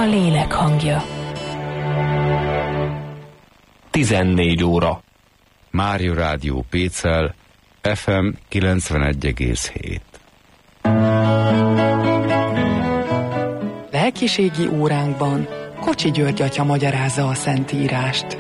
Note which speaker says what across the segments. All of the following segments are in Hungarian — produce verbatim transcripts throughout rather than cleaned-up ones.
Speaker 1: lélek hangja.
Speaker 2: tizennégy óra.
Speaker 3: Mária Rádió Pécel, ef em kilencvenegy egész hét.
Speaker 4: Lelkiségi óránkban Kocsi György atya magyarázza a Szentírást.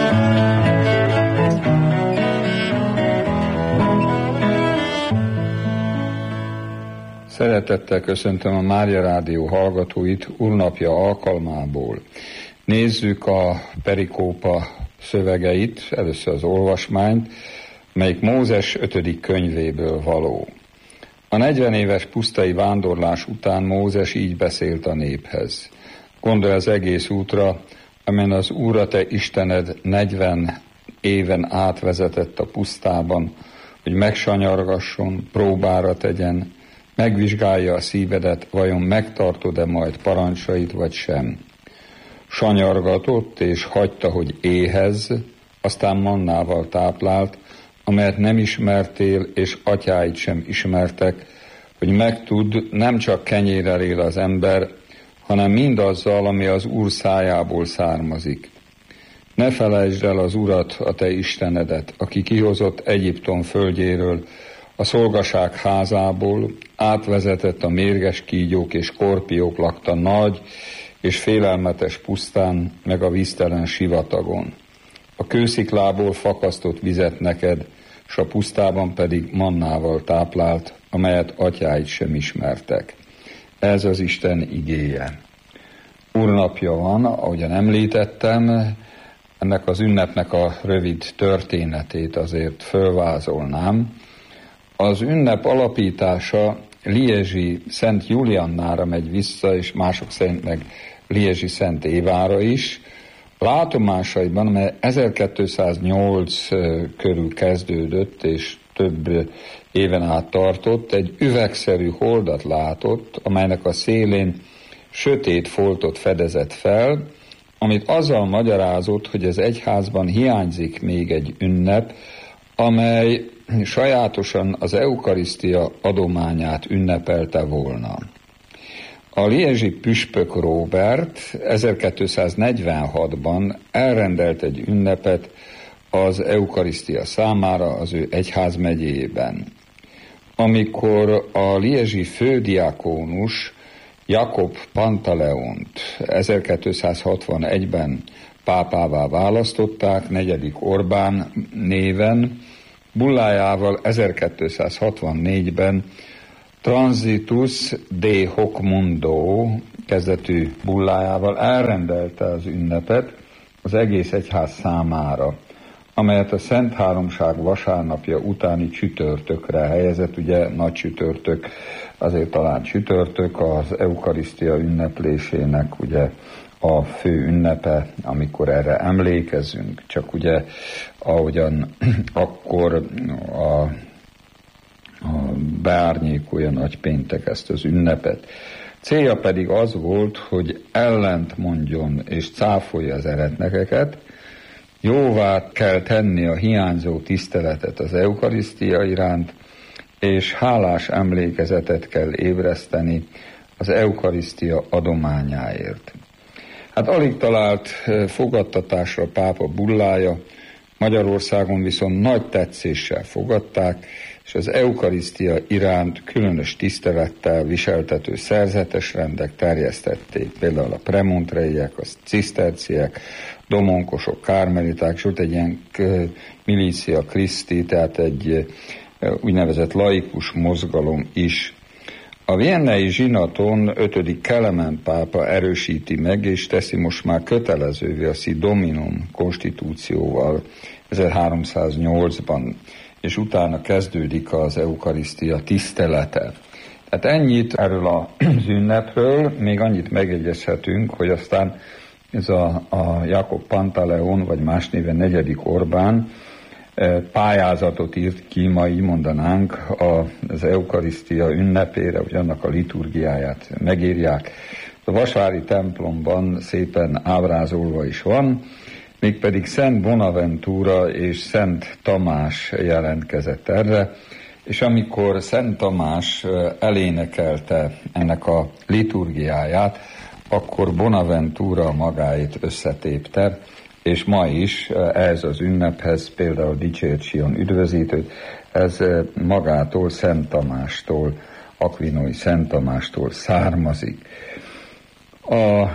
Speaker 5: Szeretettel köszöntöm a Mária Rádió hallgatóit Úrnapja alkalmából. Nézzük a perikópa szövegeit, először az olvasmányt, melyik Mózes ötödik könyvéből való. A negyven éves pusztai vándorlás után Mózes így beszélt a néphez. Gondolj az egész útra, amelyen az Úr a te Istened negyven éven átvezetett a pusztában, hogy megsanyargasson, próbára tegyen, megvizsgálja a szívedet, vajon megtartod-e majd parancsait, vagy sem. Sanyargatott, és hagyta, hogy éhez, aztán mannával táplált, amelyet nem ismertél, és atyáid sem ismertek, hogy megtudd, nem csak kenyérrel él az ember, hanem mindazzal, ami az Úr szájából származik. Ne felejtsd el az Urat, a te Istenedet, aki kihozott Egyiptom földjéről, a szolgaság házából, átvezetett a mérges kígyók és korpiók lakta nagy és félelmetes pusztán, meg a víztelen sivatagon. A kősziklából fakasztott vizet neked, s a pusztában pedig mannával táplált, amelyet atyáid sem ismertek. Ez az Isten igéje. Úrnapja van, ahogyan említettem, ennek az ünnepnek a rövid történetét azért fölvázolnám. Az ünnep alapítása Liezsi Szent Juliannára megy vissza, és mások szerint meg Liezsi Szent Évára is. Látomásaiban, mert ezerkétszáznyolc körül kezdődött, és több éven át tartott, egy üvegszerű holdat látott, amelynek a szélén sötét foltot fedezett fel, amit azzal magyarázott, hogy az egyházban hiányzik még egy ünnep, amely sajátosan az eukarisztia adományát ünnepelte volna. A liezsi püspök Róbert ezerkétszáznegyvenhatban elrendelt egy ünnepet az eukarisztia számára az ő egyházmegyében. Amikor a liezsi fődiákónus Jakob Pantaleont ezerkétszázhatvanegyben pápává választották, negyedik Orbán néven, bullájával ezerkétszázhatvannégyben Transitus de hoc mundo kezdetű bullájával elrendelte az ünnepet az egész egyház számára, amelyet a Szent Háromság vasárnapja utáni csütörtökre helyezett, ugye nagy csütörtök, azért talán csütörtök az eukarisztia ünneplésének ugye a fő ünnepe, amikor erre emlékezünk, csak ugye ahogyan akkor a, a beárnyékolja nagypéntek ezt az ünnepet. Célja pedig az volt, hogy ellent mondjon és cáfolja az eretnekeket, jóvá kell tenni a hiányzó tiszteletet az eukarisztia iránt, és hálás emlékezetet kell ébreszteni az eukarisztia adományáért. Hát alig talált fogadtatásra a pápa bullája, Magyarországon viszont nagy tetszéssel fogadták, és az eukarisztia iránt különös tisztelettel viseltető szerzetes rendek terjesztették, például a premontreiek, a ciszterciek, domonkosok, kármeliták, sőt egy ilyen milícia Christi, tehát egy úgynevezett laikus mozgalom is. A viennai zsinaton ötödik Kelemen pápa erősíti meg, és teszi most már kötelezővé a Si Dominum konstitúcióval ezerháromszáznyolcban, és utána kezdődik az eukarisztia tisztelete. Tehát ennyit erről az ünnepről, még annyit megjegyezhetünk, hogy aztán ez a, a Jakob Pantaleon, vagy más néven negyedik Orbán pályázatot írt ki, ma így mondanánk, az eukarisztia ünnepére, hogy annak a liturgiáját megírják. A vasvári templomban szépen ábrázolva is van, mégpedig Szent Bonaventura és Szent Tamás jelentkezett erre, és amikor Szent Tamás elénekelte ennek a liturgiáját, akkor Bonaventura magáét összetépte, és ma is ez az ünnephez, például Dicsért Sion üdvözítőt, ez magától, Szent Tamástól, Akvinói Szent Tamástól származik. A, a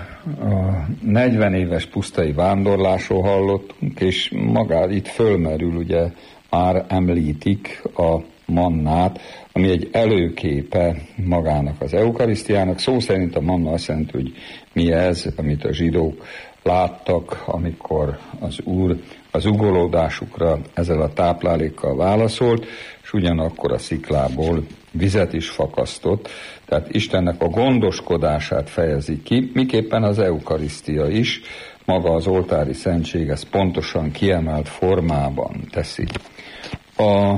Speaker 5: negyven éves pusztai vándorlásról hallottunk, és magát itt fölmerül, ugye már említik a mannát, ami egy előképe magának az eukarisztiának. Szó szerint a manna azt jelenti, hogy mi ez, amit a zsidók láttak, amikor az Úr az ugolódásukra ezzel a táplálékkal válaszolt, és ugyanakkor a sziklából vizet is fakasztott. Tehát Istennek a gondoskodását fejezi ki, miképpen az eukarisztia is, maga az oltári szentség ezt pontosan kiemelt formában teszi. A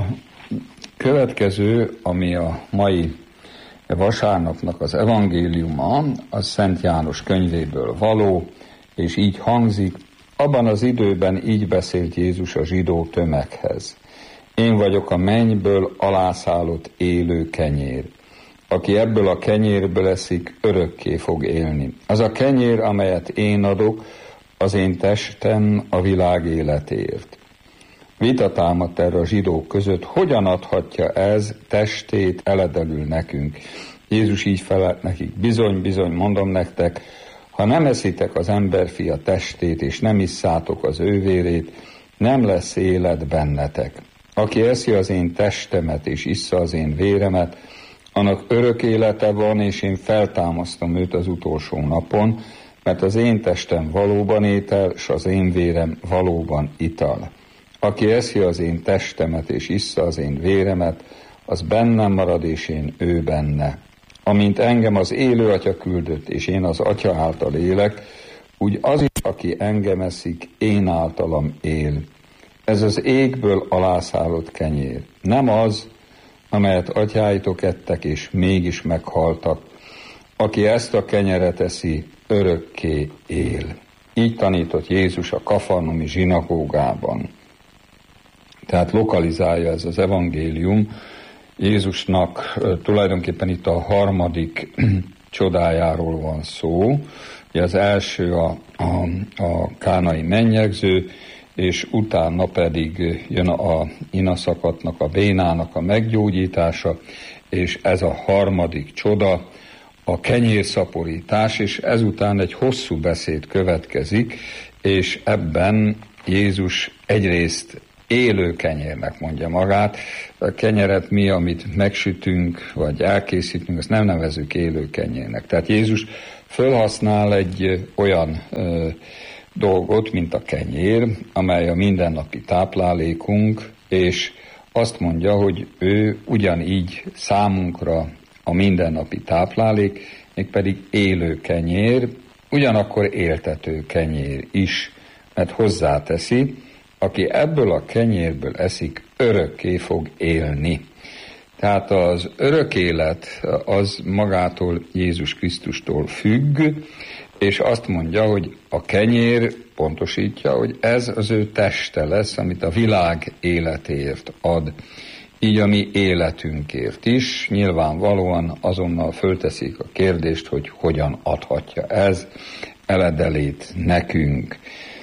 Speaker 5: következő, ami a mai vasárnapnak az evangéliuma, az Szent János könyvéből való, és így hangzik: abban az időben így beszélt Jézus a zsidó tömeghez. Én vagyok a mennyből alászállott élő kenyér. Aki ebből a kenyérből eszik, örökké fog élni. Az a kenyér, amelyet én adok, az én testem a világ életéért. Vita támadt erre a zsidók között, hogyan adhatja ez testét eledelül nekünk. Jézus így felelt nekik: bizony, bizony, mondom nektek, ha nem eszitek az emberfia testét, és nem isszátok az ő vérét, nem lesz élet bennetek. Aki eszi az én testemet, és issza az én véremet, annak örök élete van, és én feltámasztom őt az utolsó napon, mert az én testem valóban étel, s az én vérem valóban ital. Aki eszi az én testemet, és issza az én véremet, az bennem marad, és én ő benne. Amint engem az élő Atya küldött, és én az Atya által élek, úgy az is, aki engem eszik, én általam él. Ez az égből alászállott kenyér. Nem az, amelyet atyáitok ettek, és mégis meghaltak. Aki ezt a kenyeret eszi, örökké él. Így tanított Jézus a kafarnaumi zsinagógában. Tehát lokalizálja ez az evangélium Jézusnak tulajdonképpen itt a harmadik csodájáról van szó. Ugye az első a, a, a kánai mennyegző, és utána pedig jön a inaszakatnak, a bénának a meggyógyítása, és ez a harmadik csoda, a kenyérszaporítás, és ezután egy hosszú beszéd következik, és ebben Jézus egyrészt élő kenyérnek mondja magát. A kenyeret mi, amit megsütünk, vagy elkészítünk, azt nem nevezzük élő kenyérnek. Tehát Jézus fölhasznál egy olyan ö, dolgot, mint a kenyér, amely a mindennapi táplálékunk, és azt mondja, hogy ő ugyanígy számunkra a mindennapi táplálék, mégpedig élő kenyér, ugyanakkor éltető kenyér is, mert hozzáteszi, aki ebből a kenyérből eszik, örökké fog élni. Tehát az örök élet az magától, Jézus Krisztustól függ, és azt mondja, hogy a kenyér pontosítja, hogy ez az ő teste lesz, amit a világ életéért ad. Így a mi életünkért is. Nyilvánvalóan azonnal fölteszik a kérdést, hogy hogyan adhatja ez eledelét nekünk.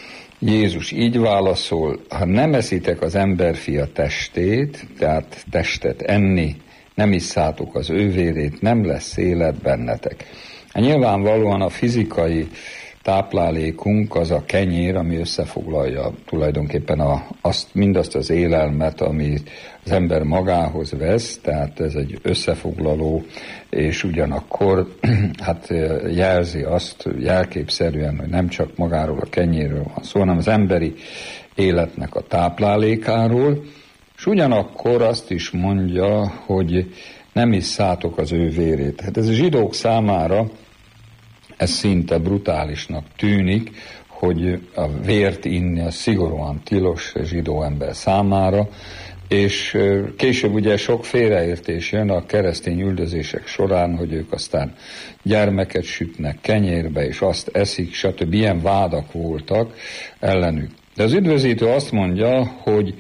Speaker 5: Jézus így válaszol: ha nem eszitek az emberfia testét, tehát testet enni, nem isszátok az ő vérét, nem lesz élet bennetek. Hát nyilvánvalóan a fizikai táplálékunk az a kenyér, ami összefoglalja tulajdonképpen a, azt, mindazt az élelmet, amit az ember magához vesz, tehát ez egy összefoglaló, és ugyanakkor hát jelzi azt jelképszerűen, hogy nem csak magáról a kenyérről van szó, hanem az emberi életnek a táplálékáról, és ugyanakkor azt is mondja, hogy nem isszátok az ő vérét. Hát ez a zsidók számára ez szinte brutálisnak tűnik, hogy a vért inni az szigorúan tilos a zsidó ember számára, és később ugye sok félreértés jön a keresztény üldözések során, hogy ők aztán gyermeket sütnek kenyérbe, és azt eszik, stb. Ilyen vádak voltak ellenük. De az üdvözítő azt mondja, hogy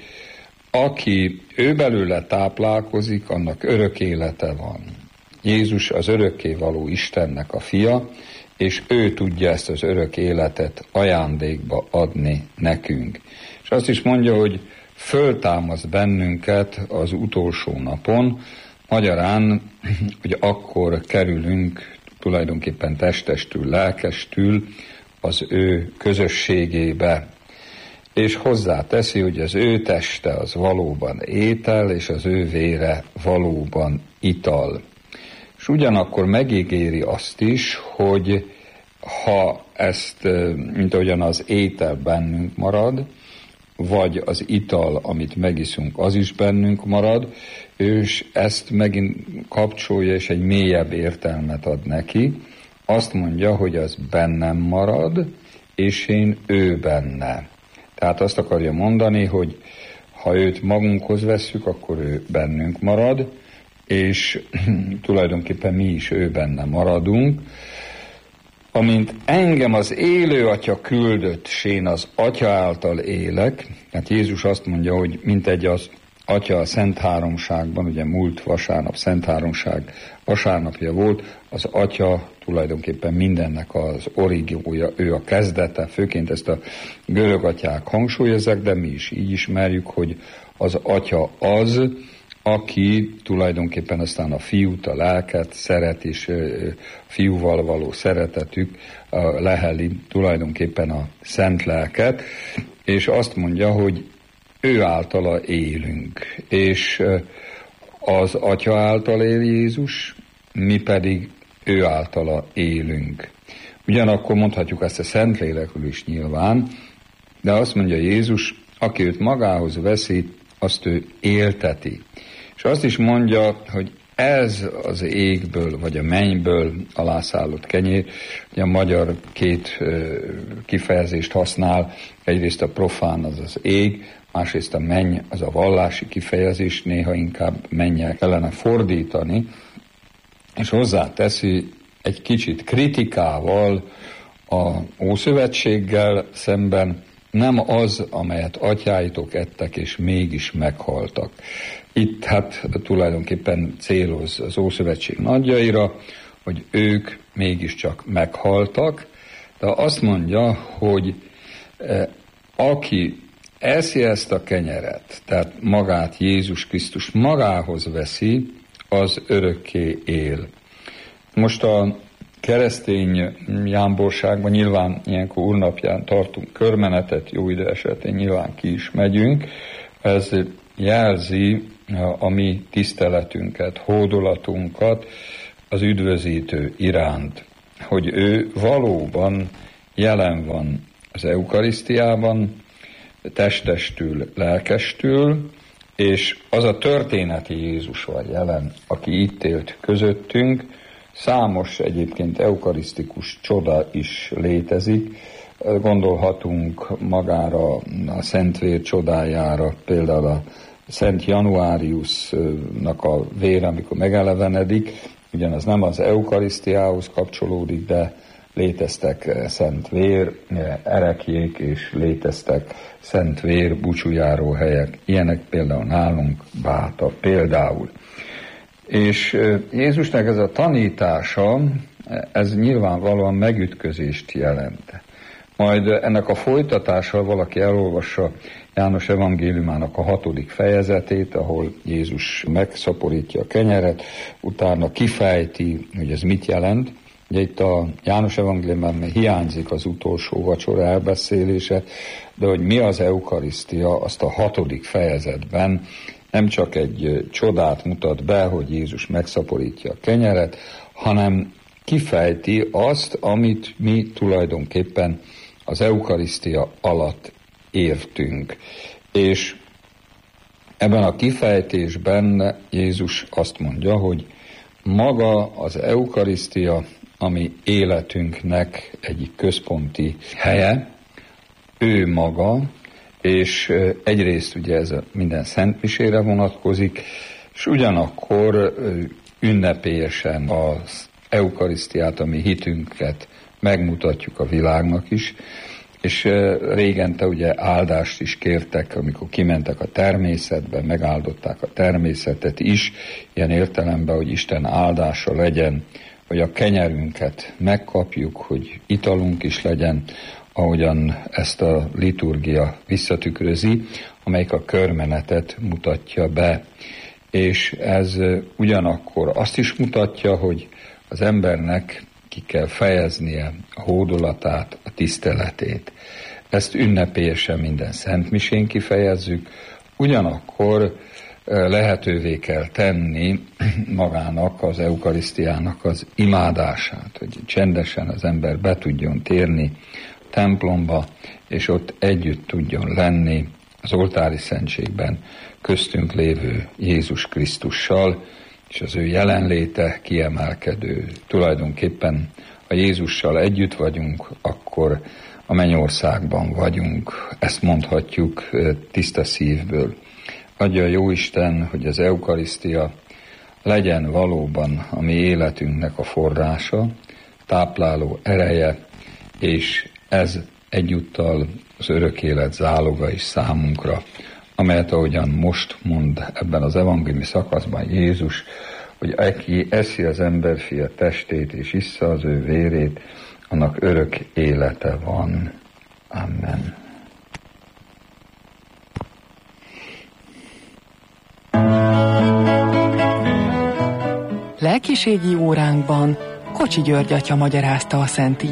Speaker 5: aki ő belőle táplálkozik, annak örök élete van. Jézus az örökkévaló Istennek a fia, és ő tudja ezt az örök életet ajándékba adni nekünk. És azt is mondja, hogy föltámaszt bennünket az utolsó napon, magyarán, hogy akkor kerülünk tulajdonképpen testestül, lelkestül az ő közösségébe. És hozzáteszi, hogy az ő teste az valóban étel, és az ő vére valóban ital. És ugyanakkor megígéri azt is, hogy ha ezt, mint ahogyan az étel bennünk marad, vagy az ital, amit megiszunk, az is bennünk marad, és ezt megint kapcsolja, és egy mélyebb értelmet ad neki. Azt mondja, hogy az bennem marad, és én ő benne. Tehát azt akarja mondani, hogy ha őt magunkhoz vesszük, akkor ő bennünk marad, és tulajdonképpen mi is ő benne maradunk. Amint engem az élő Atya küldött, s én az Atya által élek, hát Jézus azt mondja, hogy mintegy az Atya a Szent Háromságban, ugye múlt vasárnap Szent Háromság vasárnapja volt, az Atya tulajdonképpen mindennek az origiója, ő a kezdete, főként ezt a görög atyák hangsúlyozzák, de mi is így ismerjük, hogy az Atya az, aki tulajdonképpen aztán a fiút, a lelket szeret, és fiúval való szeretetük leheli tulajdonképpen a szent lelket, és azt mondja, hogy ő általa élünk, és az Atya által él Jézus, mi pedig ő általa élünk. Ugyanakkor mondhatjuk ezt a Szentlélekről is nyilván, de azt mondja Jézus, aki őt magához veszi, azt ő élteti. És azt is mondja, hogy ez az égből, vagy a mennyből alászállott kenyér, ugye a magyar két kifejezést használ, egyrészt a profán, az az ég, másrészt a menny, az a vallási kifejezés, néha inkább mennyel kellene fordítani, és hozzáteszi egy kicsit kritikával a Ószövetséggel szemben, nem az, amelyet atyáitok ettek, és mégis meghaltak. Itt hát tulajdonképpen céloz az Ószövetség nagyjaira, hogy ők mégiscsak meghaltak, de azt mondja, hogy aki eszi ezt a kenyeret, tehát magát Jézus Krisztus magához veszi, az örökké él. Most a keresztény jámborságban nyilván ilyenkor úrnapján tartunk körmenetet, jó idő esetén nyilván ki is megyünk. Ez jelzi a mi tiszteletünket, hódolatunkat az üdvözítő iránt, hogy ő valóban jelen van az eukarisztiában, testestül, lelkestül, és az a történeti Jézus van jelen, aki itt élt közöttünk. Számos egyébként eukarisztikus csoda is létezik. Gondolhatunk magára a Szentvér csodájára, például a Szent Januáriusnak a vér, amikor megelevenedik, ugyanaz nem az eukarisztiához kapcsolódik, de léteztek szent vér, erekjék, és léteztek szent vér búcsújáró helyek. Ilyenek például nálunk Báta például. És Jézusnak ez a tanítása, ez nyilvánvalóan megütközést jelent. Majd ennek a folytatással valaki elolvassa János evangéliumának a hatodik fejezetét, ahol Jézus megszaporítja a kenyeret, utána kifejti, hogy ez mit jelent. Ugye itt a János evangéliumban hiányzik az utolsó vacsora elbeszélése, de hogy mi az eukarisztia, azt a hatodik fejezetben nem csak egy csodát mutat be, hogy Jézus megszaporítja a kenyeret, hanem kifejti azt, amit mi tulajdonképpen az eukarisztia alatt értünk. És ebben a kifejtésben Jézus azt mondja, hogy maga az eukarisztia, ami életünknek egyik központi helye, ő maga, és egyrészt ugye ez a minden szentmisére vonatkozik, és ugyanakkor ünnepélyesen az eukarisztiát, ami hitünket megmutatjuk a világnak is, és régente ugye áldást is kértek, amikor kimentek a természetbe, megáldották a természetet is, ilyen értelemben, hogy Isten áldása legyen hogy a kenyerünket megkapjuk, hogy italunk is legyen, ahogyan ezt a liturgia visszatükrözi, amelyik a körmenetet mutatja be. És ez ugyanakkor azt is mutatja, hogy az embernek ki kell fejeznie a hódolatát, a tiszteletét. Ezt ünnepélyesen minden szentmisén kifejezzük, ugyanakkor lehetővé kell tenni magának, az eukarisztiának az imádását, hogy csendesen az ember be tudjon térni a templomba, és ott együtt tudjon lenni az oltári szentségben köztünk lévő Jézus Krisztussal, és az ő jelenléte kiemelkedő. Tulajdonképpen, ha Jézussal együtt vagyunk, akkor a mennyországban vagyunk, ezt mondhatjuk tiszta szívből. Adja a Jóisten, hogy az eukarisztia legyen valóban a mi életünknek a forrása, tápláló ereje, és ez egyúttal az örök élet záloga is számunkra, amelyet ahogyan most mond ebben az evangéliumi szakaszban Jézus, hogy aki eszi az emberfia testét és issza az ő vérét, annak örök élete van. Amen.
Speaker 4: Lelkiségi óránkban Kocsi György atya magyarázta a Szent